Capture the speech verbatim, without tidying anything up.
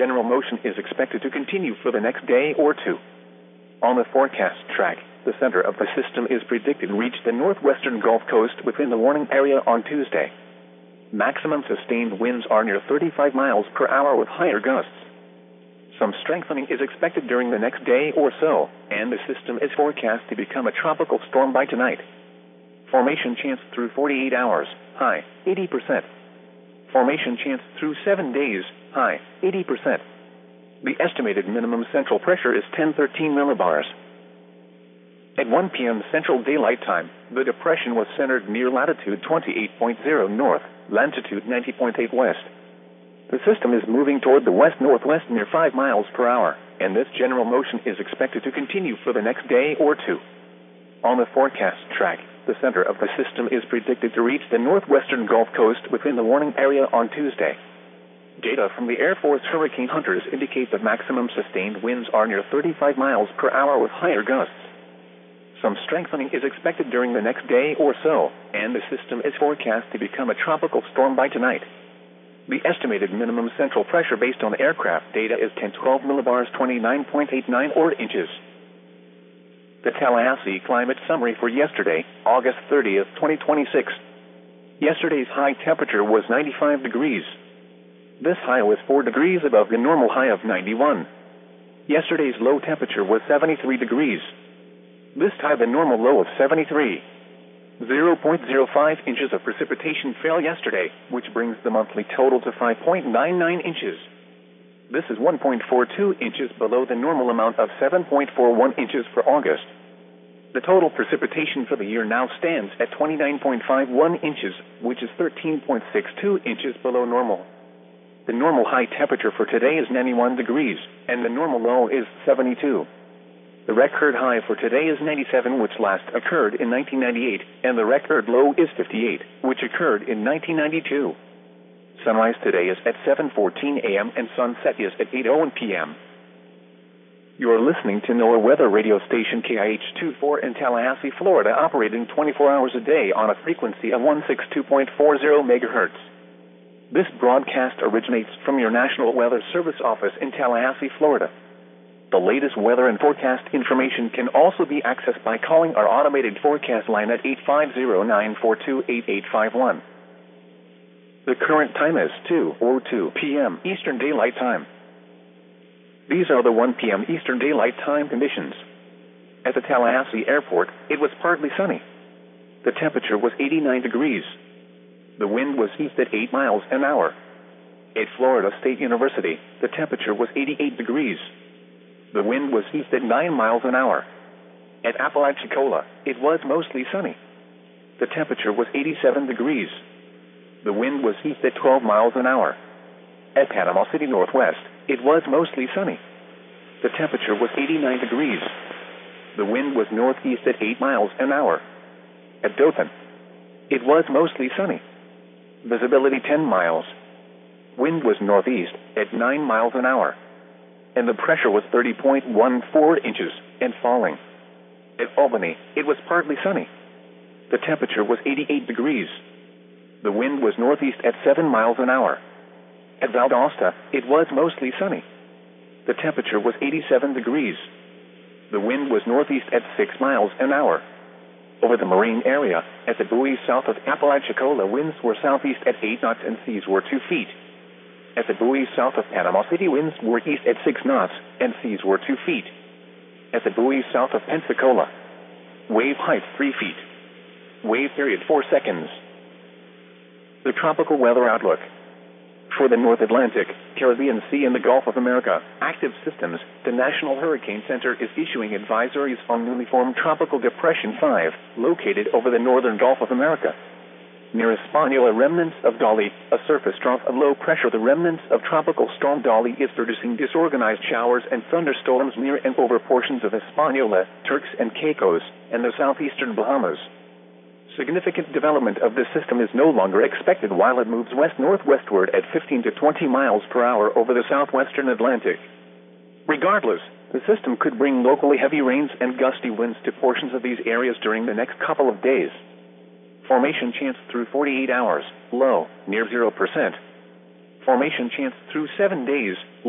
general motion is expected to continue for the next day or two. On the forecast track, the center of the system is predicted to reach the northwestern Gulf Coast within the warning area on Tuesday. Maximum sustained winds are near thirty-five miles per hour with higher gusts. Some strengthening is expected during the next day or so, and the system is forecast to become a tropical storm by tonight. Formation chance through forty-eight hours, high, eighty percent. Formation chance through seven days, high, eighty percent. The estimated minimum central pressure is ten thirteen millibars. At one p m Central Daylight Time, the depression was centered near latitude twenty-eight point zero north, longitude ninety point eight west. The system is moving toward the west-northwest near five miles per hour, and this general motion is expected to continue for the next day or two. On the forecast track, the center of the system is predicted to reach the northwestern Gulf Coast within the warning area on Tuesday. Data from the Air Force Hurricane Hunters indicate that maximum sustained winds are near thirty-five miles per hour with higher gusts. Some strengthening is expected during the next day or so, and the system is forecast to become a tropical storm by tonight. The estimated minimum central pressure based on aircraft data is ten twelve millibars, twenty-nine point eight nine or inches. The Tallahassee Climate Summary for yesterday, August thirtieth, twenty twenty-six. Yesterday's high temperature was ninety-five degrees. This high was four degrees above the normal high of ninety-one. Yesterday's low temperature was seventy-three degrees. This tied the normal low of seventy-three. zero point zero five inches of precipitation fell yesterday, which brings the monthly total to five point nine nine inches. This is one point four two inches below the normal amount of seven point four one inches for August. The total precipitation for the year now stands at twenty-nine point five one inches, which is thirteen point six two inches below normal. The normal high temperature for today is ninety-one degrees, and the normal low is seventy-two. The record high for today is ninety-seven, which last occurred in nineteen ninety-eight, and the record low is fifty-eight, which occurred in nineteen ninety-two. Sunrise today is at seven fourteen a m and sunset is at eight oh one p m You are listening to NOAA Weather Radio Station K I H twenty-four in Tallahassee, Florida, operating twenty-four hours a day on a frequency of one sixty-two point four zero megahertz. This broadcast originates from your National Weather Service office in Tallahassee, Florida. The latest weather and forecast information can also be accessed by calling our automated forecast line at eight five zero, nine four two, eight eight five one. The current time is two oh two p m Eastern Daylight Time. These are the one p m Eastern Daylight Time conditions. At the Tallahassee Airport, it was partly sunny. The temperature was eighty-nine degrees. The wind was east at eight miles an hour. At Florida State University, the temperature was eighty-eight degrees. The wind was east at nine miles an hour. At Apalachicola, it was mostly sunny. The temperature was eighty-seven degrees. The wind was east at twelve miles an hour. At Panama City Northwest, it was mostly sunny. The temperature was eighty-nine degrees. The wind was northeast at eight miles an hour. At Dothan, it was mostly sunny. Visibility ten miles. Wind was northeast at nine miles an hour. And the pressure was thirty point one four inches and falling. At Albany, it was partly sunny. The temperature was eighty-eight degrees. The wind was northeast at seven miles an hour. At Valdosta, it was mostly sunny. The temperature was eighty-seven degrees. The wind was northeast at six miles an hour. Over the marine area, at the buoys south of Apalachicola, winds were southeast at eight knots and seas were two feet. At the buoys south of Panama City, winds were east at six knots and seas were two feet. At the buoys south of Pensacola, wave height three feet. Wave period four seconds. The tropical weather outlook. For the North Atlantic, Caribbean Sea, and the Gulf of America, active systems, the National Hurricane Center is issuing advisories on newly formed Tropical Depression five, located over the northern Gulf of America. Near Hispaniola, remnants of Dolly, a surface trough of low pressure, the remnants of Tropical Storm Dolly is producing disorganized showers and thunderstorms near and over portions of Hispaniola, Turks and Caicos, and the southeastern Bahamas. Significant development of this system is no longer expected while it moves west-northwestward at fifteen to twenty miles per hour over the southwestern Atlantic. Regardless, the system could bring locally heavy rains and gusty winds to portions of these areas during the next couple of days. Formation chance through forty-eight hours, low, near zero percent. Formation chance through seven days,